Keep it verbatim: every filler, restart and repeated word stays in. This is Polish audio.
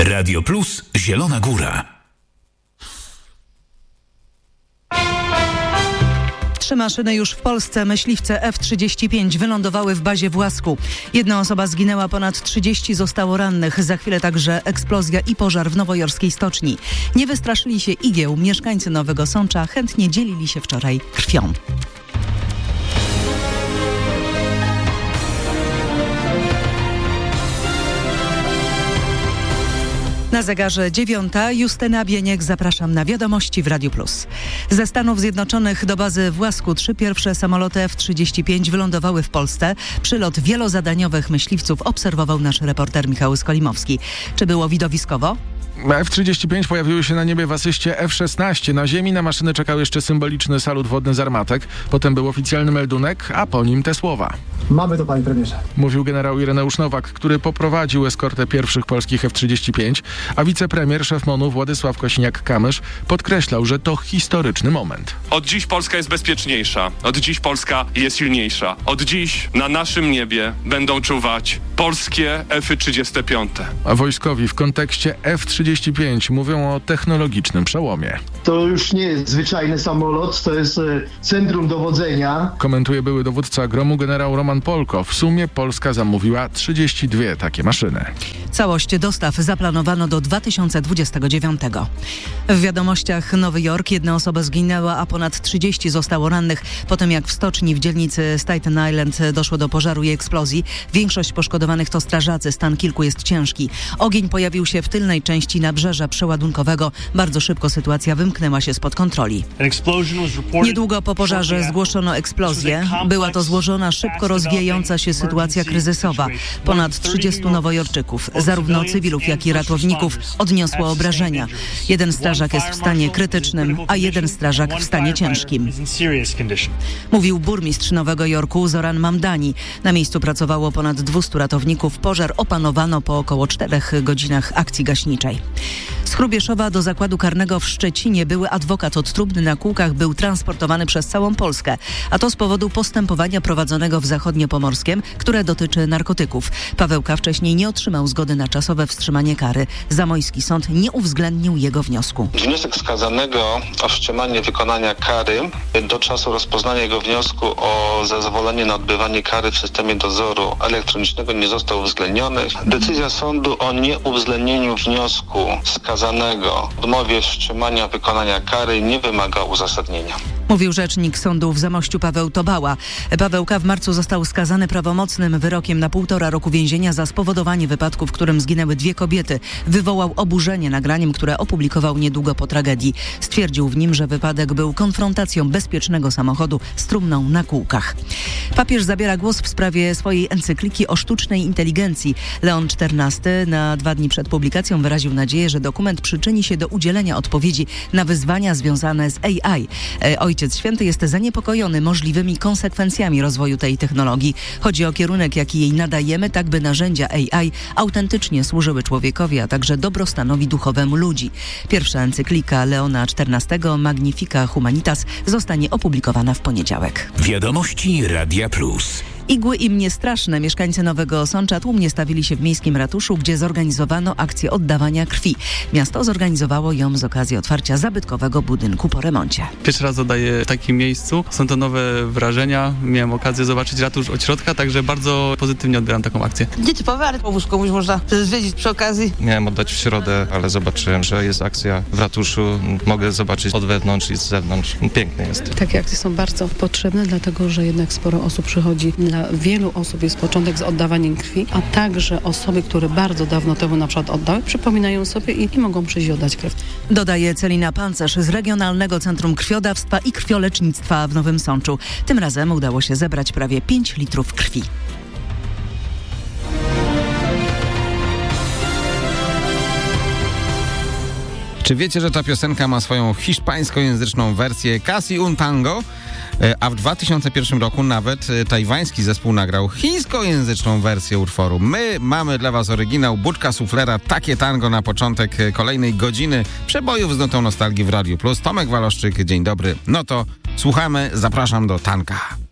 Radio Plus Zielona Góra. Trzy maszyny już w Polsce. Myśliwce F trzydzieści pięć wylądowały w bazie w Łasku. Jedna osoba zginęła, ponad trzydzieści zostało rannych. Za chwilę także eksplozja i pożar w nowojorskiej stoczni. Nie wystraszyli się igieł. Mieszkańcy Nowego Sącza chętnie dzielili się wczoraj krwią. Na zegarze dziewiąta. Justyna Bieniek, zapraszam na wiadomości w Radiu Plus. Ze Stanów Zjednoczonych do bazy w Łasku trzy pierwsze samoloty F trzydzieści pięć wylądowały w Polsce. Przylot wielozadaniowych myśliwców obserwował nasz reporter Michał Skolimowski. Czy było widowiskowo? F trzydzieści pięć pojawiły się na niebie w asyście F szesnaście. Na ziemi na maszyny czekał jeszcze symboliczny salut wodny z armatek. Potem był oficjalny meldunek, a po nim te słowa. Mamy to, panie premierze. Mówił generał Ireneusz Nowak, który poprowadził eskortę pierwszych polskich F trzydzieści pięć, a wicepremier, szef MONU Władysław Kosiniak-Kamysz podkreślał, że to historyczny moment. Od dziś Polska jest bezpieczniejsza. Od dziś Polska jest silniejsza. Od dziś na naszym niebie będą czuwać polskie F trzydzieści pięć. A wojskowi w kontekście F trzydzieści pięć mówią o technologicznym przełomie. To już nie jest zwyczajny samolot, to jest e, centrum dowodzenia. Komentuje były dowódca gromu generał Roman Polko. W sumie Polska zamówiła trzydzieści dwie takie maszyny. Całość dostaw zaplanowano do dwa tysiące dwudziestego dziewiątego. W wiadomościach Nowy Jork jedna osoba zginęła, a ponad trzydzieści zostało rannych po tym, jak w stoczni w dzielnicy Staten Island doszło do pożaru i eksplozji. Większość poszkodowanych to strażacy, stan kilku jest ciężki. Ogień pojawił się w tylnej części nabrzeża przeładunkowego. Bardzo szybko sytuacja wymknęła się spod kontroli. Niedługo po pożarze zgłoszono eksplozję. Była to złożona, szybko rozwijająca się sytuacja kryzysowa. Ponad trzydziestu nowojorczyków, zarówno cywilów, jak i ratowników, odniosło obrażenia. Jeden strażak jest w stanie krytycznym, a jeden strażak w stanie ciężkim. Mówił burmistrz Nowego Jorku Zoran Mamdani. Na miejscu pracowało ponad dwustu ratowników. Pożar opanowano po około czterech godzinach akcji gaśniczej. Z Hrubieszowa do zakładu karnego w Szczecinie były adwokat od Trubny na kółkach był transportowany przez całą Polskę, a to z powodu postępowania prowadzonego w Zachodniopomorskiem, które dotyczy narkotyków. Paweł K. wcześniej nie otrzymał zgody na czasowe wstrzymanie kary. Zamojski sąd nie uwzględnił jego wniosku. Wniosek skazanego o wstrzymanie wykonania kary do czasu rozpoznania jego wniosku o zezwolenie na odbywanie kary w systemie dozoru elektronicznego nie został uwzględniony. Decyzja sądu o nieuwzględnieniu wniosku skazanego w odmowie wstrzymania wykonania kary nie wymaga uzasadnienia. Mówił rzecznik sądu w Zamościu Paweł Tobała. Paweł K. w marcu został skazany prawomocnym wyrokiem na półtora roku więzienia za spowodowanie wypadku, w którym zginęły dwie kobiety. Wywołał oburzenie nagraniem, które opublikował niedługo po tragedii. Stwierdził w nim, że wypadek był konfrontacją bezpiecznego samochodu z trumną na kółkach. Papież zabiera głos w sprawie swojej encykliki o sztucznej inteligencji. Leon czternasty na dwa dni przed publikacją wyraził nadzieję, że dokument przyczyni się do udzielenia odpowiedzi na wyzwania związane z A I. Ojciec Święty jest zaniepokojony możliwymi konsekwencjami rozwoju tej technologii. Chodzi o kierunek, jaki jej nadajemy, tak by narzędzia A I autentycznie służyły człowiekowi, a także dobrostanowi duchowemu ludzi. Pierwsza encyklika Leona czternastego Magnifica Humanitas zostanie opublikowana w poniedziałek. Wiadomości Radia Plus. Igły im niestraszne. Mieszkańcy Nowego Sącza tłumnie stawili się w miejskim ratuszu, gdzie zorganizowano akcję oddawania krwi. Miasto zorganizowało ją z okazji otwarcia zabytkowego budynku po remoncie. Pierwszy raz oddaję w takim miejscu. Są to nowe wrażenia. Miałem okazję zobaczyć ratusz od środka, także bardzo pozytywnie odbieram taką akcję. Nietypowe, ale powóz komuś można zwiedzić przy okazji. Miałem oddać w środę, ale zobaczyłem, że jest akcja w ratuszu. Mogę zobaczyć od wewnątrz i z zewnątrz. Piękne jest. Takie akcje są bardzo potrzebne, dlatego że jednak sporo osób przychodzi. Dla wielu osób jest początek z oddawaniem krwi, a także osoby, które bardzo dawno temu na przykład oddały, przypominają sobie i, i mogą przyjść i oddać krew. Dodaje Celina Pancerz z Regionalnego Centrum Krwiodawstwa i Krwiolecznictwa w Nowym Sączu. Tym razem udało się zebrać prawie pięć litrów krwi. Czy wiecie, że ta piosenka ma swoją hiszpańskojęzyczną wersję Casi un Tango? A w dwa tysiące pierwszym roku nawet tajwański zespół nagrał chińskojęzyczną wersję utworu. My mamy dla was oryginał Buczka Suflera, takie tango na początek kolejnej godziny przebojów z notą nostalgii w Radiu Plus. Tomek Waloszczyk, dzień dobry. No to słuchamy, zapraszam do tanka.